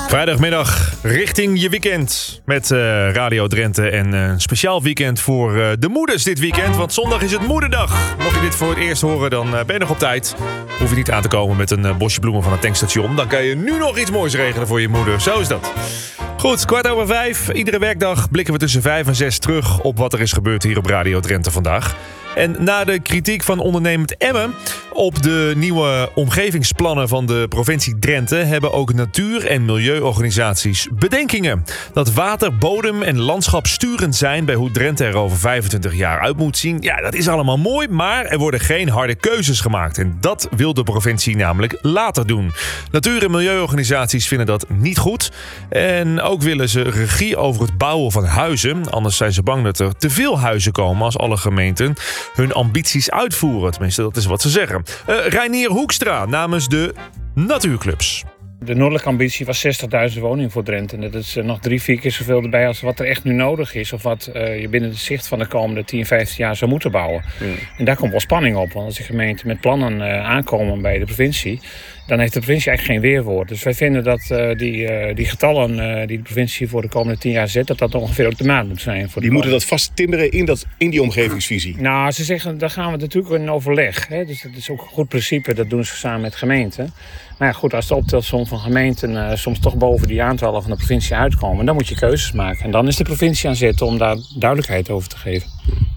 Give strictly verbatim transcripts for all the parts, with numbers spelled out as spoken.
Vrijdagmiddag richting je weekend met uh, Radio Drenthe. En een uh, speciaal weekend voor uh, de moeders dit weekend. Want zondag is het moederdag. Mocht je dit voor het eerst horen, dan uh, ben je nog op tijd. Hoef je niet aan te komen met een uh, bosje bloemen van het tankstation. Dan kan je nu nog iets moois regelen voor je moeder. Zo is dat. Goed, kwart over vijf. Iedere werkdag blikken we tussen vijf en zes terug op wat er is gebeurd hier op Radio Drenthe vandaag. En na de kritiek van ondernemend Emmen op de nieuwe omgevingsplannen van de provincie Drenthe hebben ook natuur- en milieuorganisaties bedenkingen. Dat water, bodem en landschap sturend zijn bij hoe Drenthe er over vijfentwintig jaar uit moet zien. Ja, dat is allemaal mooi, maar er worden geen harde keuzes gemaakt. En dat wil de provincie namelijk later doen. Natuur- en milieuorganisaties vinden dat niet goed. En ook willen ze regie over het bouwen van huizen. Anders zijn ze bang dat er te veel huizen komen als alle gemeenten hun ambities uitvoeren. Tenminste, dat is wat ze zeggen. Uh, Reinier Hoekstra namens de natuurclubs. De noordelijke ambitie was zestigduizend woningen voor Drenthe. En dat is uh, nog drie, vier keer zoveel erbij als wat er echt nu nodig is. Of wat uh, je binnen de zicht van de komende tien, vijftien jaar zou moeten bouwen. Hmm. En daar komt wel spanning op. Want als de gemeenten met plannen uh, aankomen bij de provincie, dan heeft de provincie eigenlijk geen weerwoord. Dus wij vinden dat uh, die, uh, die getallen uh, die de provincie voor de komende tien jaar zet, dat dat ongeveer ook de maat moet zijn. Voor die moeten dat vast timmeren in, dat, in die omgevingsvisie. Nou, ze zeggen, daar gaan we natuurlijk in overleg. Hè? Dus dat is ook een goed principe, dat doen ze samen met gemeenten. Maar ja, goed, als de optelsom van gemeenten uh, soms toch boven die aantallen van de provincie uitkomen, dan moet je keuzes maken. En dan is de provincie aan zet om daar duidelijkheid over te geven.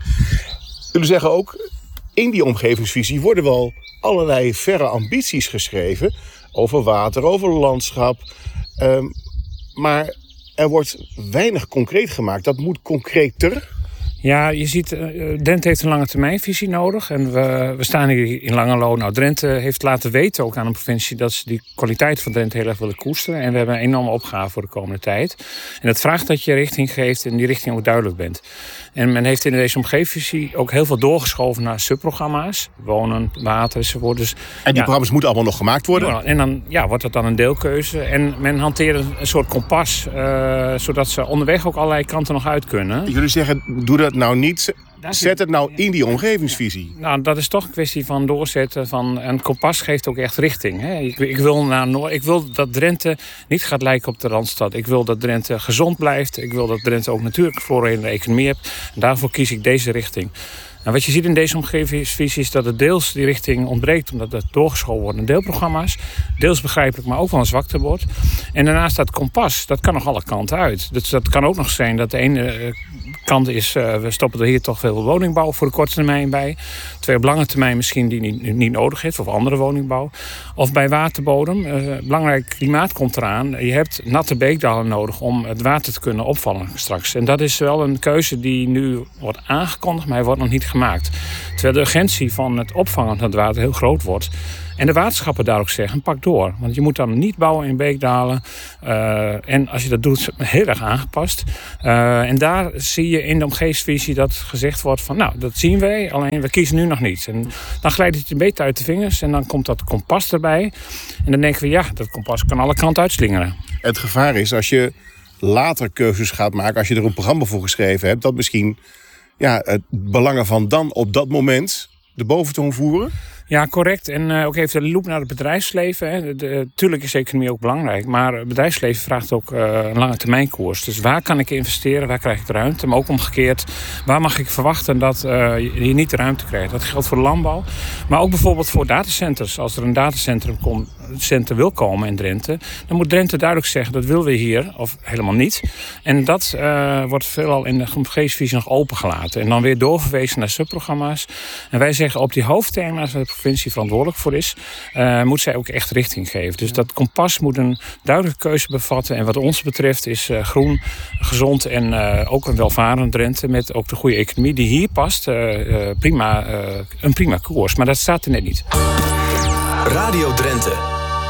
Jullie zeggen ook, in die omgevingsvisie worden wel allerlei verre ambities geschreven over water, over landschap. Um, maar er wordt weinig concreet gemaakt. Dat moet concreter. Ja, je ziet, uh, Drenthe heeft een lange termijnvisie nodig. En we, we staan hier in Langerlo. Nou, Drenthe heeft laten weten ook aan de provincie dat ze die kwaliteit van Drenthe heel erg willen koesteren. En we hebben een enorme opgave voor de komende tijd. En dat vraagt dat je richting geeft en die richting ook duidelijk bent. En men heeft in deze omgevingsvisie ook heel veel doorgeschoven naar subprogramma's. Wonen, water enzovoort. Dus, en die ja, programma's moeten allemaal nog gemaakt worden? En dan ja, wordt dat dan een deelkeuze. En men hanteert een soort kompas, uh, zodat ze onderweg ook allerlei kanten nog uit kunnen. Jullie zeggen, doe dat nou niet. Zet het nou in die omgevingsvisie. Ja, nou, dat is toch een kwestie van doorzetten. Van, een kompas geeft ook echt richting. Hè. Ik, ik, wil naar Noord, ik wil dat Drenthe niet gaat lijken op de Randstad. Ik wil dat Drenthe gezond blijft. Ik wil dat Drenthe ook natuurlijke flora in de economie heeft. En daarvoor kies ik deze richting. En wat je ziet in deze omgevingsvisie is dat het deels die richting ontbreekt, omdat het doorgeschoven wordt in deelprogramma's. Deels begrijpelijk, maar ook wel een zwaktebord. En daarnaast dat kompas, dat kan nog alle kanten uit. Dus dat kan ook nog zijn dat de ene kant is, uh, we stoppen er hier toch veel woningbouw voor de korte termijn bij. Terwijl op lange termijn misschien die niet, niet nodig heeft, of andere woningbouw. Of bij waterbodem, uh, belangrijk klimaat komt eraan. Je hebt natte beekdalen nodig om het water te kunnen opvangen straks. En dat is wel een keuze die nu wordt aangekondigd, maar hij wordt nog niet gemaakt. Terwijl de urgentie van het opvangen van het water heel groot wordt. En de waterschappen daar ook zeggen, pak door. Want je moet dan niet bouwen in beekdalen. Uh, en als je dat doet, heel erg aangepast. Uh, en daar zie je in de omgevingsvisie dat gezegd wordt van, nou, dat zien wij, alleen we kiezen nu nog niet. En dan glijdt het een beetje uit de vingers en dan komt dat kompas erbij. En dan denken we, ja, dat kompas kan alle kanten uitslingeren. Het gevaar is, als je later keuzes gaat maken, als je er een programma voor geschreven hebt, dat misschien ja, het belangen van dan op dat moment de boventoon voeren? Ja, correct. En uh, ook even de loop naar het bedrijfsleven. Hè. De, de, tuurlijk is economie ook belangrijk. Maar het bedrijfsleven vraagt ook uh, een lange termijn koers. Dus waar kan ik investeren? Waar krijg ik de ruimte? Maar ook omgekeerd, waar mag ik verwachten dat uh, je niet de ruimte krijgt? Dat geldt voor de landbouw. Maar ook bijvoorbeeld voor datacenters. Als er een datacentrum kom, center wil komen in Drenthe, dan moet Drenthe duidelijk zeggen, dat willen we hier. Of helemaal niet. En dat uh, wordt veelal in de omgevingsvisie nog opengelaten. En dan weer doorverwezen naar subprogramma's. En wij zeggen op die hoofdthema's waar de provincie verantwoordelijk voor is, uh, moet zij ook echt richting geven. Dus dat kompas moet een duidelijke keuze bevatten. En wat ons betreft is uh, groen, gezond en uh, ook een welvarend Drenthe met ook de goede economie die hier past. Uh, uh, prima, uh, een prima koers. Maar dat staat er net niet. Radio Drenthe.